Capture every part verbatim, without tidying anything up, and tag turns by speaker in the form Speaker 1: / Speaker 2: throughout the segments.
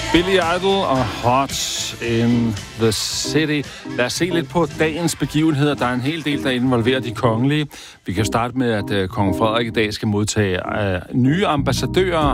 Speaker 1: Billy Idol og Hot in the City. Lad os se lidt på dagens begivenheder. Der er en hel del, der involverer de kongelige. Vi kan starte med, at uh, kong Frederik i dag skal modtage uh, nye ambassadører.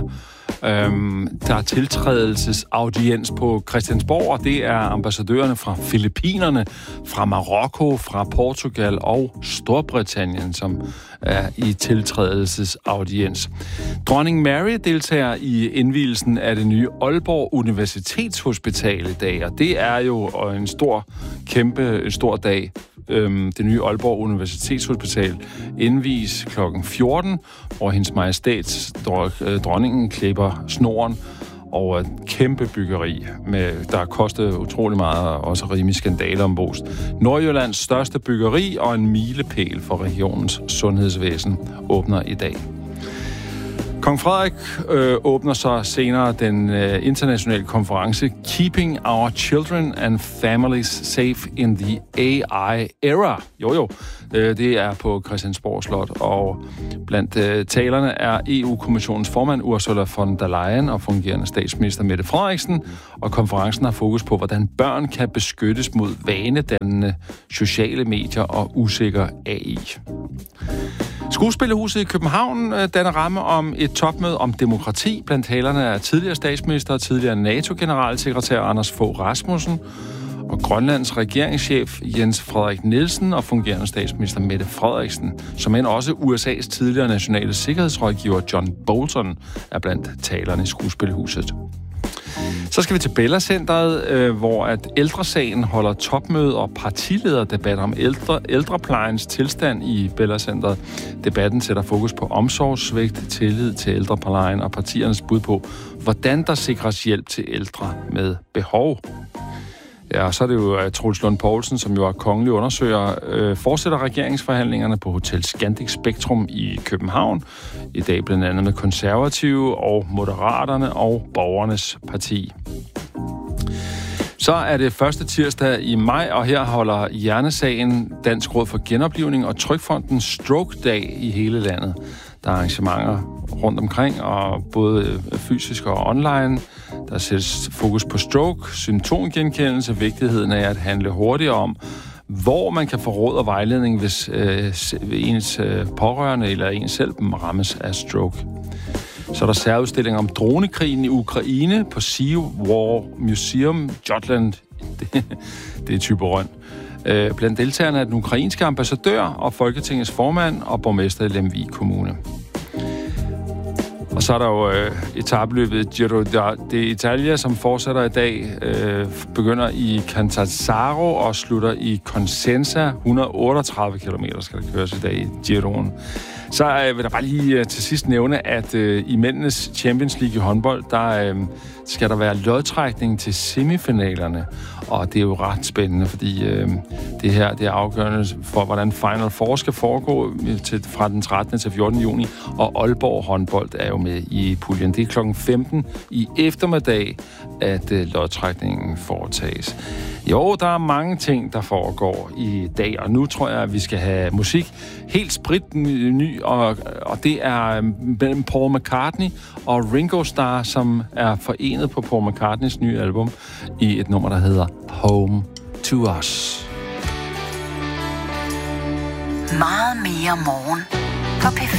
Speaker 1: Um, der er tiltrædelsesaudiens på Christiansborg, og det er ambassadørerne fra Filippinerne, fra Marokko, fra Portugal og Storbritannien, som er i tiltrædelsesaudiens. Dronning Mary deltager i indvielsen af det nye Aalborg Universitetshospital i dag, og det er jo en stor, kæmpe, en stor dag. Det nye Aalborg Universitetshospital indvies klokken fjorten, hvor hendes majestæt, dronningen, klipper snoren over et kæmpe byggeri, med, der har kostet utrolig meget, og også rimelig skandaler om bost. Nordjyllands største byggeri og en milepæl for regionens sundhedsvæsen åbner i dag. Kong Frederik øh, åbner så senere den øh, internationale konference Keeping Our Children and Families Safe in the A I Era. Jo jo, øh, det er på Christiansborg Slot, og blandt øh, talerne er E U-kommissionens formand Ursula von der Leyen og fungerende statsminister Mette Frederiksen, og konferencen har fokus på, hvordan børn kan beskyttes mod vanedannende sociale medier og usikker A I. Skuespillerhuset i København danner ramme om et topmøde om demokrati. Blandt talerne er tidligere statsminister og tidligere NATO-generalsekretær Anders Fogh Rasmussen og Grønlands regeringschef Jens Frederik Nielsen og fungerende statsminister Mette Frederiksen, som end også U S A's tidligere nationale sikkerhedsrådgiver John Bolton er blandt talerne i Skuespillerhuset. Så skal vi til Bella Centeret, øh, hvor at Ældresagen holder topmøde og partilederdebat om ældre, ældreplejens tilstand i Bella Centeret. Debatten sætter fokus på omsorgssvigt, tillid til ældreplejen og partiernes bud på, hvordan der sikres hjælp til ældre med behov. Ja, og så er det jo uh, Troels Lund Poulsen, som jo er kongelig undersøger, øh, fortsætter regeringsforhandlingerne på Hotel Scandic Spektrum i København. I dag blandt andet med Konservative og Moderaterne og Borgernes Parti. Så er det første tirsdag i maj, og her holder Hjernesagen, Dansk Råd for Genoplivning og Trygfonden Stroke Dag i hele landet. Der er arrangementer rundt omkring, og både fysisk og online. Der sættes fokus på stroke, symptomgenkendelse, vigtigheden af at handle hurtigere om, hvor man kan få råd og vejledning, hvis øh, ens øh, pårørende eller ens selv rammes af stroke. Så er der særudstilling om dronekrigen i Ukraine på Sea War Museum, Jutland. Det, det er Thyborøn. Øh, blandt deltagerne er den ukrainske ambassadør og Folketingets formand og borgmester i Lemvig Kommune. Og så er der jo øh, etapeløbet Giro d'Italia, som fortsætter i dag, øh, begynder i Catanzaro og slutter i Cosenza. et hundrede og otteogtredive kilometer skal der køres i dag i Giroen. Så øh, vil jeg bare lige øh, til sidst nævne, at øh, i mændenes Champions League i håndbold, der øh, skal der være lodtrækning til semifinalerne. Og det er jo ret spændende, fordi øh, det her det er afgørende for, hvordan Final Four skal foregå til, fra den trettende til fjortende juni. Og Aalborg håndbold er jo med i puljen. Det er klokken femten i eftermiddag, at øh, lodtrækningen foretages. Jo, der er mange ting, der foregår i dag, og nu tror jeg, at vi skal have musik helt spritny, og, og det er mellem Paul McCartney og Ringo Starr, som er forenet på Paul McCartneys nye album i et nummer, der hedder Home to Us.
Speaker 2: Meget mere morgen på P